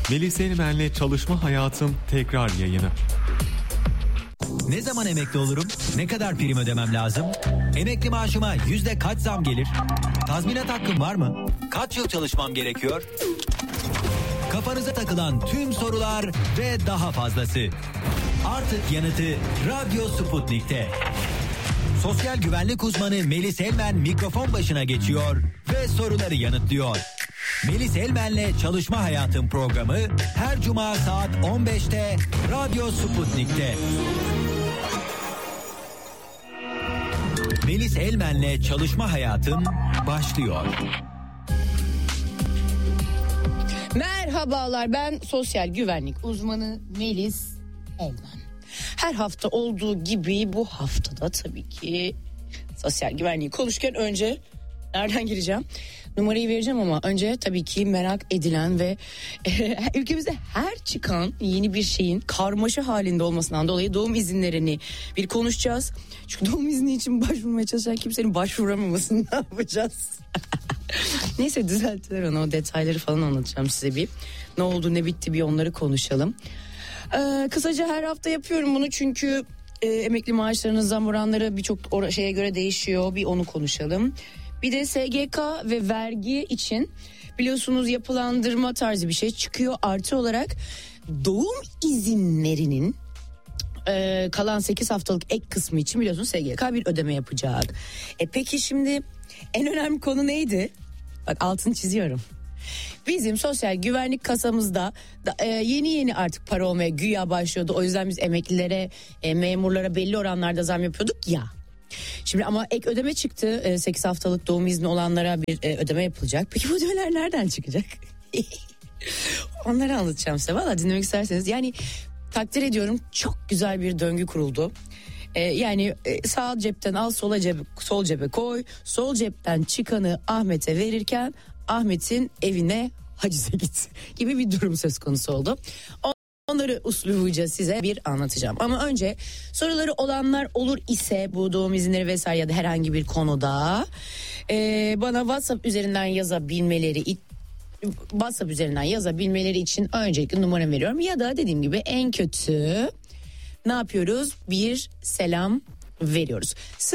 Melis Elmen'le Çalışma Hayatım tekrar yayını. Ne zaman emekli olurum? Ne kadar prim ödemem lazım? Emekli maaşıma kaç zam gelir? Tazminat hakkım var mı? Kaç yıl çalışmam gerekiyor? Kafanıza takılan tüm sorular ve daha fazlası. Artık yanıtı Radyo Sputnik'te. Sosyal güvenlik uzmanı Melis Elmen mikrofon başına geçiyor ve soruları yanıtlıyor. Melis Elmen'le Çalışma Hayatım programı her cuma saat 15'te Radyo Sputnik'te. Melis Elmen'le Çalışma Hayatım başlıyor. Merhabalar, ben sosyal güvenlik uzmanı Melis Elmen. Her hafta olduğu gibi bu haftada tabii ki sosyal güvenliği konuşurken önce nereden gireceğim? Numarayı vereceğim ama önce tabii ki merak edilen ve ülkemizde her çıkan yeni bir şeyin karmaşa halinde olmasından dolayı doğum izinlerini bir konuşacağız. Çünkü doğum izni için başvurmaya çalışan kimsenin başvuramamasını ne yapacağız? Neyse, düzeltiler onu, o detayları falan anlatacağım size bir. Ne oldu ne bitti bir onları konuşalım. Kısaca her hafta yapıyorum bunu çünkü emekli maaşlarının zam oranları birçok şeye göre değişiyor, bir onu konuşalım. Bir de SGK ve vergi için biliyorsunuz yapılandırma tarzı bir şey çıkıyor. Artı olarak doğum izinlerinin kalan 8 haftalık ek kısmı için biliyorsunuz SGK bir ödeme yapacak. Peki şimdi en önemli konu neydi? Bak, altını çiziyorum. Bizim sosyal güvenlik kasamızda yeni artık para olmaya güya başlıyordu. O yüzden biz emeklilere, memurlara belli oranlarda zam yapıyorduk ya. Şimdi ama ek ödeme çıktı. 8 haftalık doğum izni olanlara bir ödeme yapılacak. Peki bu ödemeler nereden çıkacak? Onları anlatacağım size. Valla dinlemek isterseniz. Yani takdir ediyorum, çok güzel bir döngü kuruldu. Yani sağ cepten al, sol cebe koy. Sol cepten çıkanı Ahmet'e verirken Ahmet'in evine hacize git gibi bir durum söz konusu oldu. Onları uslubuyla size bir anlatacağım. Ama önce soruları olanlar olur ise bu doğum izinleri vesaire ya da herhangi bir konuda bana WhatsApp üzerinden yazabilmeleri için öncelikle numaramı veriyorum. Ya da dediğim gibi en kötü ne yapıyoruz? Bir selam veriyoruz.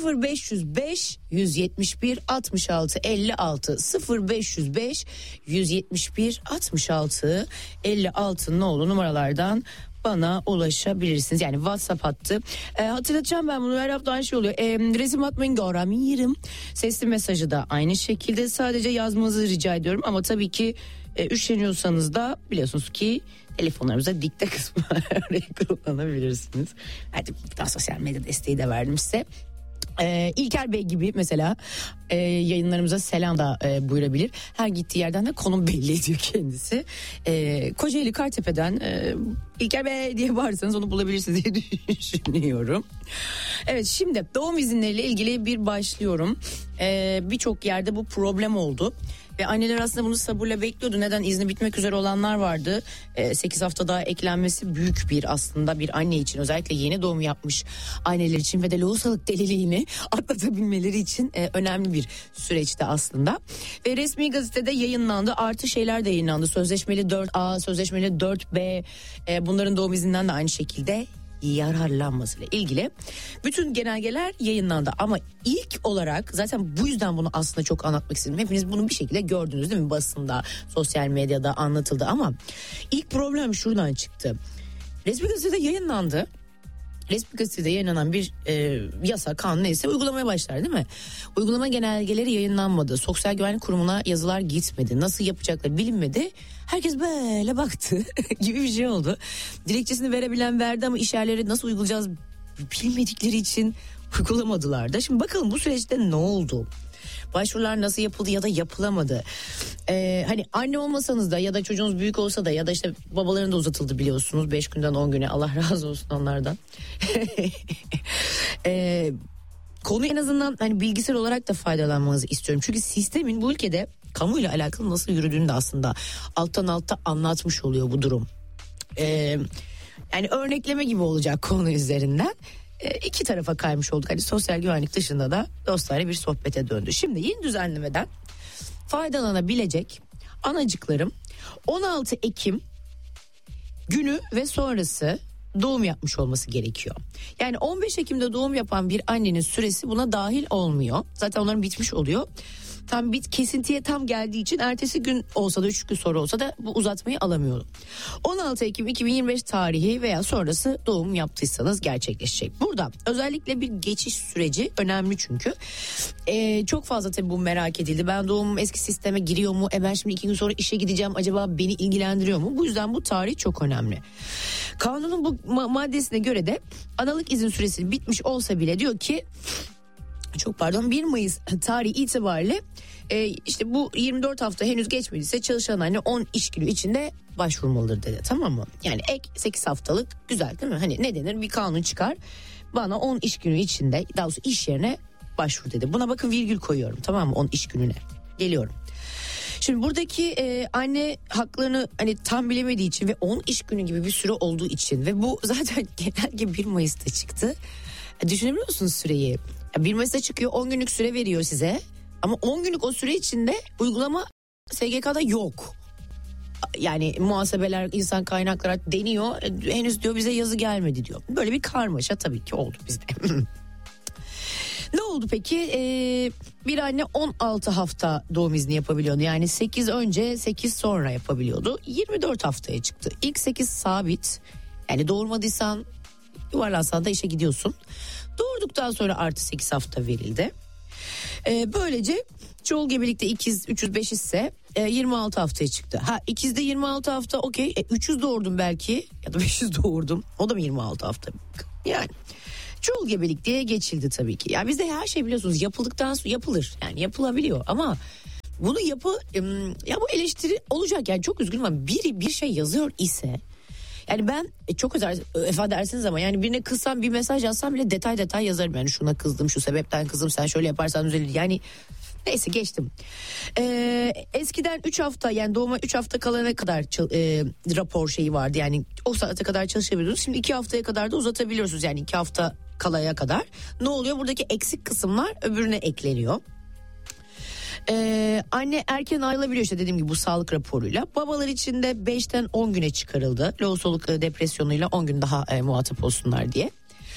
0505 171 66 56 0505 171 66 56 nolu numaralardan bana ulaşabilirsiniz. Yani WhatsApp hattı. Hatırlatacağım, ben bunu her hafta aynı şey oluyor. Resim atmayın, göremiyorum. Sesli mesajı da aynı şekilde, sadece yazmanızı rica ediyorum. Ama tabii ki üşeniyorsanız da biliyorsunuz ki telefonlarımıza dikte kısmı kullanabilirsiniz. Hadi daha sosyal medya desteği de verdim size. İlker Bey gibi mesela yayınlarımıza selam da buyurabilir. Her gittiği yerden de konum belli ediyor kendisi. Kocaeli Kartepe'den İlker Bey diye bağırsanız onu bulabilirsiniz diye düşünüyorum. Evet, şimdi doğum izinleriyle ilgili bir başlıyorum. Birçok yerde bu problem oldu. Ve anneler aslında bunu sabırla bekliyordu. Neden? İzni bitmek üzere olanlar vardı. 8 hafta daha eklenmesi büyük bir, aslında bir anne için, özellikle yeni doğum yapmış anneler için ve de lohusalık deliliğini atlatabilmeleri için önemli bir süreçti aslında. Ve resmi gazetede yayınlandı. Artı şeyler de yayınlandı. Sözleşmeli 4A, sözleşmeli 4B, bunların doğum izinden de aynı şekilde yararlanmasıyla ilgili bütün genelgeler yayınlandı. Ama ilk olarak zaten bu yüzden bunu aslında çok anlatmak istedim. Hepiniz bunu bir şekilde gördünüz değil mi? Basında, sosyal medyada anlatıldı ama ilk problem şuradan çıktı. Resmi gazetede yayınlandı. Resmi gazetede yayınlanan bir yasa, kanun neyse uygulamaya başlar değil mi? Uygulama genelgeleri yayınlanmadı. Sosyal Güvenlik Kurumu'na yazılar gitmedi. Nasıl yapacakları bilinmedi. Herkes böyle baktı gibi bir şey oldu. Dilekçesini verebilen verdi ama iş yerleri nasıl uygulayacağız bilmedikleri için uygulamadılar da. Şimdi bakalım bu süreçte ne oldu? Başvurular nasıl yapıldı ya da yapılamadı? Hani anne olmasanız da ya da çocuğunuz büyük olsa da ya da işte babaların da uzatıldı biliyorsunuz 5 günden 10 güne, Allah razı olsun onlardan. Konu en azından hani bilgisayar olarak da faydalanmanızı istiyorum. Çünkü sistemin bu ülkede kamuyla alakalı nasıl yürüdüğünü de aslında alttan alta anlatmış oluyor bu durum. Yani örnekleme gibi olacak konu üzerinden. İki tarafa kaymış olduk. Hani sosyal güvenlik dışında da dostlarla bir sohbete döndü. Şimdi yeni düzenlemeden faydalanabilecek anacıklarım 16 Ekim günü ve sonrası doğum yapmış olması gerekiyor. Yani 15 Ekim'de doğum yapan bir annenin süresi buna dahil olmuyor. Zaten onların bitmiş oluyor. Tam kesintiye tam geldiği için ertesi gün olsa da 3 gün sonra olsa da bu uzatmayı alamıyorum. 16 Ekim 2025 tarihi veya sonrası doğum yaptıysanız gerçekleşecek. Burada özellikle bir geçiş süreci önemli çünkü. Çok fazla tabii bu merak edildi. Ben doğumum eski sisteme giriyor mu? Ben şimdi 2 gün sonra işe gideceğim. Acaba beni ilgilendiriyor mu? Bu yüzden bu tarih çok önemli. Kanunun bu maddesine göre de analık izin süresi bitmiş olsa bile diyor ki 1 Mayıs tarihi itibariyle işte bu 24 hafta henüz geçmediyse çalışan anne 10 iş günü içinde başvurmalıdır dedi, tamam mı? Yani ek 8 haftalık güzel değil mi? Hani ne denir, bir kanun çıkar bana 10 iş günü içinde, daha doğrusu iş yerine başvur dedi. Buna bakın virgül koyuyorum, tamam mı, 10 iş gününe geliyorum. Şimdi buradaki anne haklarını hani tam bilemediği için ve 10 iş günü gibi bir süre olduğu için ve bu zaten genellikle 1 Mayıs'ta çıktı. Düşünebiliyor musunuz süreyi? 1 Mayıs'ta çıkıyor, 10 günlük süre veriyor size. Ama 10 günlük o süre içinde uygulama SGK'da yok. Yani muhasebeler, insan kaynakları deniyor. Henüz diyor bize yazı gelmedi diyor. Böyle bir karmaşa tabii ki oldu bizde. Ne oldu peki? Bir anne 16 hafta doğum izni yapabiliyordu. Yani 8 önce 8 sonra yapabiliyordu. 24 haftaya çıktı. İlk 8 sabit. Yani doğurmadıysan, yuvarlansan da işe gidiyorsun. Doğurduktan sonra artı 8 hafta verildi. Böylece çoğul gebelikte ikiz 305 ise 26 haftaya çıktı. İkizde 26 hafta okey. 300 doğurdum belki ya da 500 doğurdum. O da mı 26 hafta? Yani çoğul gebelik diye geçildi tabii ki. Yani bizde her şey biliyorsunuz yapıldıktan sonra yapılır. Yani yapılabiliyor ama bunu ya bu eleştiri olacak. Yani çok üzgünüm ama biri bir şey yazıyor ise, yani ben çok affedersiniz ama yani birine kızsam, bir mesaj yazsam bile detay yazarım. Yani şuna kızdım, şu sebepten kızdım, sen şöyle yaparsan düzelir. Yani neyse geçtim. Eskiden 3 hafta, yani doğuma 3 hafta kalana kadar rapor şeyi vardı. Yani o saate kadar çalışabiliyorsunuz. Şimdi 2 haftaya kadar da uzatabiliyorsunuz. Yani 2 hafta kalaya kadar. Ne oluyor? Buradaki eksik kısımlar öbürüne ekleniyor. Anne erken ayrılabiliyor işte dediğim gibi bu sağlık raporuyla. Babalar için de 5'ten 10 güne çıkarıldı. Lohusalık depresyonuyla 10 gün daha muhatap olsunlar diye.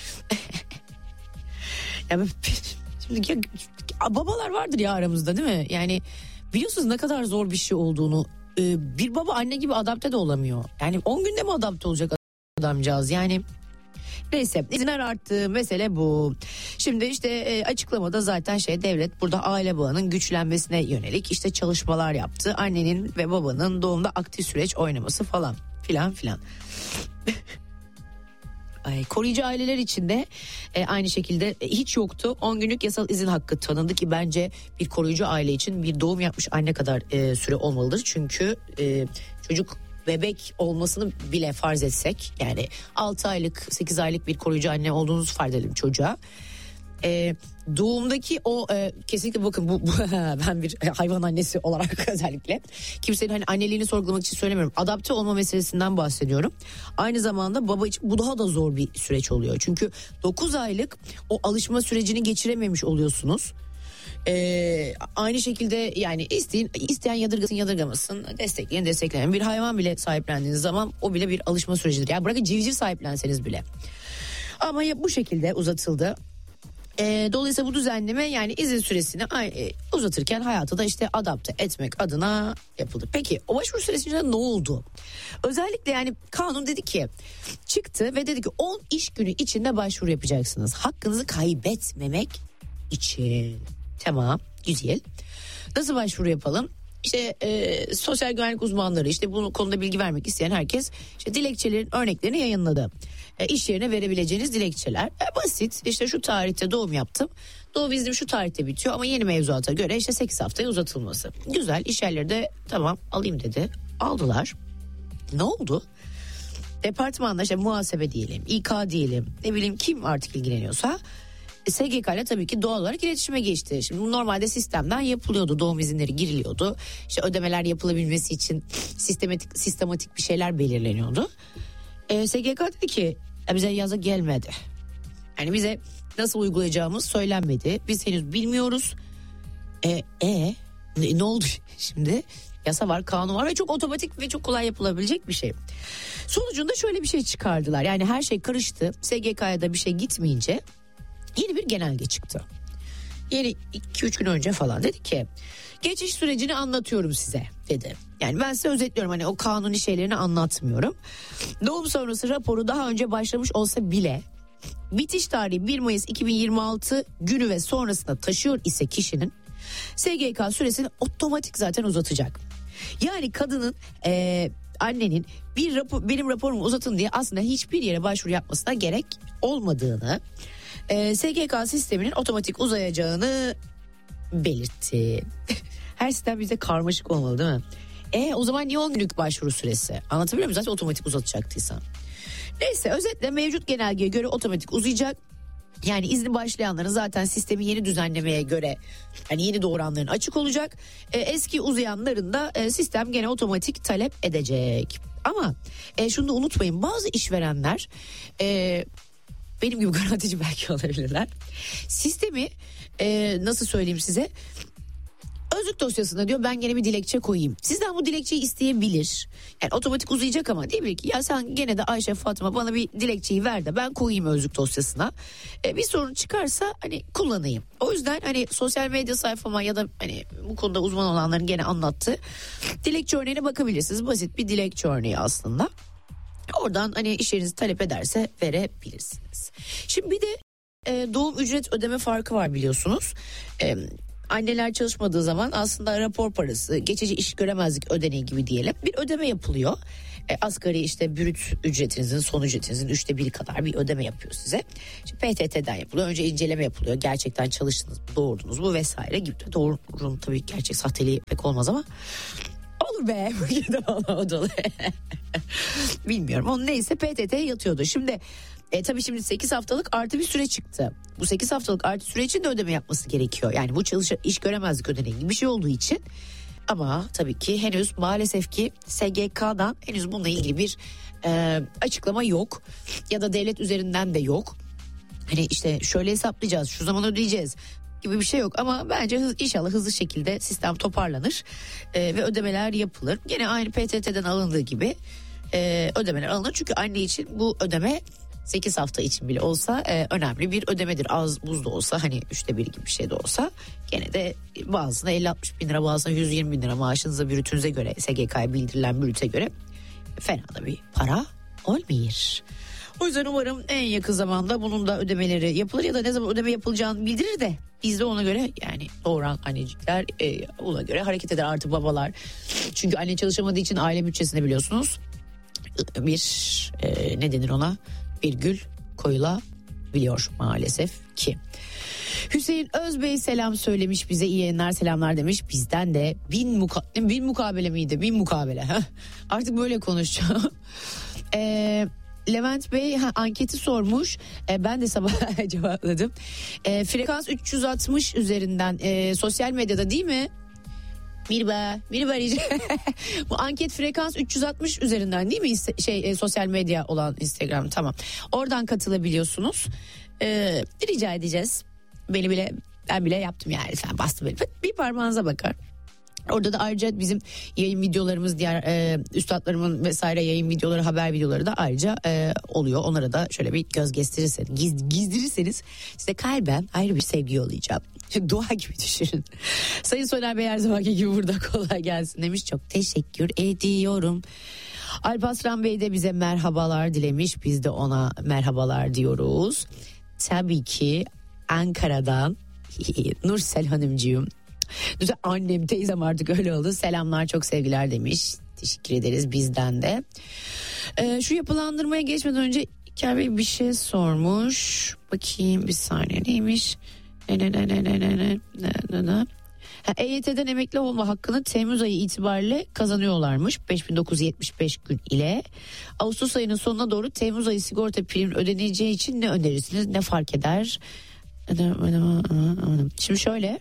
Yani, şimdi babalar vardır ya aramızda değil mi? Yani biliyorsunuz ne kadar zor bir şey olduğunu. Bir baba anne gibi adapte de olamıyor. Yani 10 günde mi adapte olacak adamcağız yani? Neyse, izinler arttı, mesele bu. Şimdi işte açıklamada zaten devlet burada aile bağının güçlenmesine yönelik işte çalışmalar yaptı. Annenin ve babanın doğumda aktif süreç oynaması falan filan. Koruyucu aileler için de aynı şekilde hiç yoktu. 10 günlük yasal izin hakkı tanındı ki bence bir koruyucu aile için bir doğum yapmış anne kadar süre olmalıdır. Çünkü çocuk bebek olmasını bile farz etsek, yani 6 aylık 8 aylık bir koruyucu anne olduğunuzu farz edelim çocuğa. Doğumdaki o kesinlikle bakın bu ben bir hayvan annesi olarak özellikle kimsenin hani anneliğini sorgulamak için söylemiyorum, adapte olma meselesinden bahsediyorum. Aynı zamanda baba için bu daha da zor bir süreç oluyor çünkü 9 aylık o alışma sürecini geçirememiş oluyorsunuz. Aynı şekilde yani isteyen yadırgasın yadırgamasın, destekleyen destekleyen bir hayvan bile sahiplendiğiniz zaman o bile bir alışma sürecidir. Yani bırakın civciv sahiplenseniz bile. Ama bu şekilde uzatıldı. Dolayısıyla bu düzenleme yani izin süresini uzatırken hayata da işte adapte etmek adına yapıldı. Peki o başvuru süresinde ne oldu? Özellikle yani kanun dedi ki, çıktı ve dedi ki 10 iş günü içinde başvuru yapacaksınız. Hakkınızı kaybetmemek için. Tamam, güzel. Nasıl başvuru yapalım? İşte sosyal güvenlik uzmanları, işte bu konuda bilgi vermek isteyen herkes işte dilekçelerin örneklerini yayınladı. İş yerine verebileceğiniz dilekçeler basit. İşte şu tarihte doğum yaptım. Doğum iznim şu tarihte bitiyor ama yeni mevzuata göre işte 8 haftaya uzatılması. Güzel, iş yerleri de tamam alayım dedi. Aldılar. Ne oldu? Departmanda işte muhasebe diyelim, İK diyelim, ne bileyim kim artık ilgileniyorsa SGK ile tabii ki doğal olarak iletişime geçti. Şimdi normalde sistemden yapılıyordu. Doğum izinleri giriliyordu. İşte ödemeler yapılabilmesi için sistematik bir şeyler belirleniyordu. SGK dedi ki bize yazı gelmedi. Yani bize nasıl uygulayacağımız söylenmedi. Biz henüz bilmiyoruz. Ne oldu şimdi? yasa var, kanun var ve çok otomatik ve çok kolay yapılabilecek bir şey. Sonucunda şöyle bir şey çıkardılar. Yani her şey karıştı. SGK'ya da bir şey gitmeyince yeni bir genelge çıktı. Yeni 2-3 gün önce falan dedi ki geçiş sürecini anlatıyorum size dedi. Yani ben size özetliyorum, hani o kanuni şeylerini anlatmıyorum. Doğum sonrası raporu daha önce başlamış olsa bile bitiş tarihi 1 Mayıs 2026 günü ve sonrasında taşıyor ise kişinin SGK süresini otomatik zaten uzatacak. Yani kadının annenin benim raporumu uzatın diye aslında hiçbir yere başvuru yapmasına gerek olmadığını, SGK sisteminin otomatik uzayacağını belirtti. Her sistem bize karmaşık olmalı değil mi? O zaman niye 10 günlük başvuru süresi? Anlatabiliyor muyum? Zaten otomatik uzatacaktıysa. Neyse, özetle mevcut genelgeye göre otomatik uzayacak. Yani izni başlayanların zaten sistemi yeni düzenlemeye göre, yani yeni doğuranların açık olacak. Eski uzayanların da sistem gene otomatik talep edecek. Ama şunu da unutmayın, bazı işverenler benim gibi garantici belki olabilirler. Sistemi nasıl söyleyeyim size, özlük dosyasına diyor ben gene bir dilekçe koyayım. Sizden bu dilekçeyi isteyebilir. Yani otomatik uzayacak ama diyebilir ki ya sen gene de Ayşe, Fatma bana bir dilekçeyi ver de ben koyayım özlük dosyasına. Bir sorun çıkarsa hani kullanayım. O yüzden hani sosyal medya sayfama ya da hani bu konuda uzman olanların gene anlattığı dilekçe örneğine bakabilirsiniz. Basit bir dilekçe örneği aslında. Oradan hani iş yerinizi talep ederse verebilirsiniz. Şimdi bir de doğum ücret ödeme farkı var biliyorsunuz. Anneler çalışmadığı zaman aslında rapor parası, geçici iş göremezlik ödeneği gibi diyelim bir ödeme yapılıyor. Asgari işte brüt ücretinizin, son ücretinizin 1/3 kadar bir ödeme yapıyor size. İşte PTT'den yapılıyor. Önce inceleme yapılıyor. Gerçekten çalıştınız, doğurdunuz mu vesaire gibi. Doğrunun tabii gerçek sahteliği pek olmaz ama olur be. O da olur. Bilmiyorum. Onun neyse PTT'ye yatıyordu. Şimdi tabii şimdi 8 haftalık artı bir süre çıktı. Bu 8 haftalık artı süre için de ödeme yapması gerekiyor. Yani bu iş göremezlik ödeneği gibi bir şey olduğu için. Ama tabii ki henüz maalesef ki SGK'dan henüz bununla ilgili bir açıklama yok. Ya da devlet üzerinden de yok. Hani işte şöyle hesaplayacağız, şu zaman ödeyeceğiz gibi bir şey yok. Ama bence inşallah hızlı şekilde sistem toparlanır ve ödemeler yapılır. Gene aynı PTT'den alındığı gibi ödemeler alınır. Çünkü anne için bu ödeme 8 hafta için bile olsa önemli bir ödemedir. Az buz da olsa, hani 1/3 gibi bir şey de olsa gene de bazısına 50-60 bin lira, bazısına 120 bin lira maaşınıza, brütünüze göre, SGK'ya bildirilen brüte göre fena da bir para olmayır. O yüzden umarım en yakın zamanda bunun da ödemeleri yapılır ya da ne zaman ödeme yapılacağını bildirir de biz de ona göre, yani doğuran annecikler ona göre hareket eder, artık babalar. Çünkü anne çalışamadığı için aile bütçesinde biliyorsunuz bir ne denir ona, virgül koyulabiliyor maalesef ki. Hüseyin Özbey selam söylemiş bize, iyi yayınlar, selamlar demiş. Bizden de bin mukabele miydi? 1000 mukabele. Artık böyle konuşacağım. Levent Bey anketi sormuş. Ben de sabah cevapladım. Frekans 360 üzerinden sosyal medyada değil mi? Merhaba. Bu anket frekans 360 üzerinden değil mi? Sosyal medya olan Instagram, tamam. Oradan katılabiliyorsunuz. Rica edeceğiz. Ben bile yaptım yani. Sen bastın beni. Bir parmağınıza bakar. Orada da ayrıca bizim yayın videolarımız, diğer üstadlarımın vesaire yayın videoları, haber videoları da ayrıca oluyor. Onlara da şöyle bir göz gizdirirseniz size kalben ayrı bir sevgi yollayacağım. Dua gibi düşünün. Sayın Soner Bey her zamanki gibi burada, kolay gelsin demiş. Çok teşekkür ediyorum. Alparslan Bey de bize merhabalar dilemiş. Biz de ona merhabalar diyoruz. Tabii ki Ankara'dan Nursel Hanımcığım. Güzel, annem, teyzem artık öyle oldu. Selamlar, çok sevgiler demiş. Teşekkür ederiz bizden de. Şu yapılandırmaya geçmeden önce İlker Bey bir şey sormuş. Bakayım bir saniye, neymiş? EYT'den emekli olma hakkını Temmuz ayı itibariyle kazanıyorlarmış. 5975 gün ile. Ağustos ayının sonuna doğru Temmuz ayı sigorta primi ödeneceği için ne önerirsiniz? Ne fark eder? Şimdi şöyle.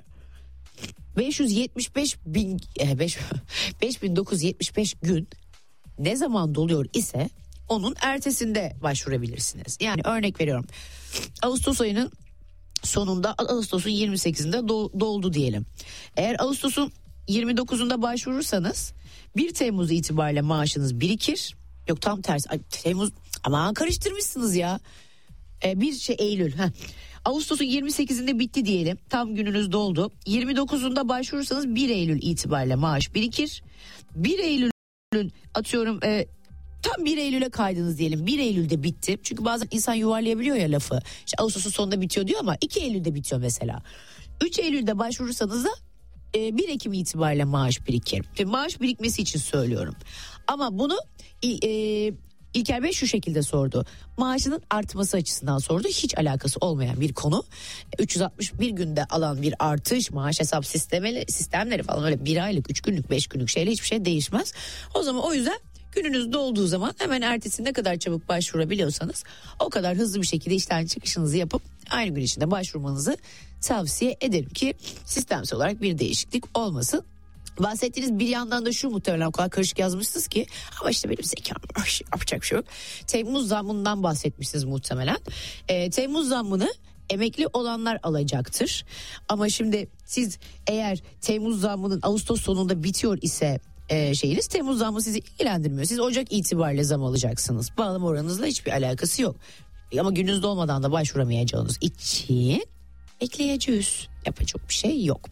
5975 gün ne zaman doluyor ise onun ertesinde başvurabilirsiniz. Yani örnek veriyorum, Ağustos ayının sonunda, Ağustos'un 28'inde doldu diyelim. Eğer Ağustos'un 29'unda başvurursanız 1 Temmuz itibariyle maaşınız birikir. Yok tam tersi. Ay, Temmuz aman karıştırmışsınız ya. Eylül. Ağustos'un 28'inde bitti diyelim. Tam gününüz doldu. 29'unda başvurursanız 1 Eylül itibariyle maaş birikir. 1 Eylül'ün atıyorum tam 1 Eylül'e kaydınız diyelim. 1 Eylül'de bitti. Çünkü bazen insan yuvarlayabiliyor ya lafı. İşte Ağustos'un sonunda bitiyor diyor ama 2 Eylül'de bitiyor mesela. 3 Eylül'de başvurursanız da 1 Ekim itibariyle maaş birikir. Maaş birikmesi için söylüyorum. Ama bunu İlker Bey şu şekilde sordu. Maaşının artması açısından sordu. Hiç alakası olmayan bir konu. 361 günde alan bir artış, maaş hesap sistemleri falan öyle 1 aylık, 3 günlük, 5 günlük şeyle hiçbir şey değişmez. O zaman o yüzden gününüz dolduğu zaman hemen ertesi ne kadar çabuk başvurabiliyorsanız o kadar hızlı bir şekilde işten çıkışınızı yapıp aynı gün içinde başvurmanızı tavsiye ederim ki sistemsel olarak bir değişiklik olmasın. Bahsettiğiniz bir yandan da şu, muhtemelen o kadar karışık yazmışsınız ki ama işte benim zekam yapacak bir şey yok. Temmuz zammından bahsetmişsiniz muhtemelen. Temmuz zammını emekli olanlar alacaktır. Ama şimdi siz eğer Temmuz zammının Ağustos sonunda bitiyor ise şeyiniz, Temmuz zammı sizi ilgilendirmiyor. Siz Ocak itibariyle zam alacaksınız. Bağlama oranınızla hiçbir alakası yok. Ama gününüzde olmadan da başvuramayacağınız için bekleyeceğiz. Yapacak bir şey yok.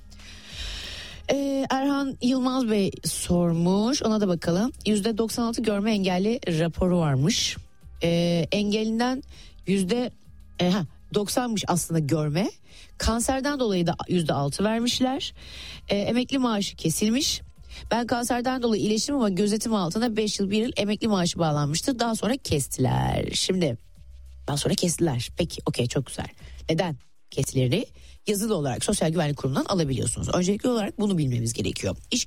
Erhan Yılmaz Bey sormuş, ona da bakalım. %96 görme engelli raporu varmış. Engelinden %90'mış aslında görme. Kanserden dolayı da %6 vermişler. Emekli maaşı kesilmiş. Ben kanserden dolayı iyileştim ama gözetim altında 5 yıl 1 yıl emekli maaşı bağlanmıştı. Daha sonra kestiler. Peki okey, çok güzel. Neden kestileri? Yazılı olarak Sosyal Güvenlik Kurumu'ndan alabiliyorsunuz. Öncelikli olarak bunu bilmemiz gerekiyor.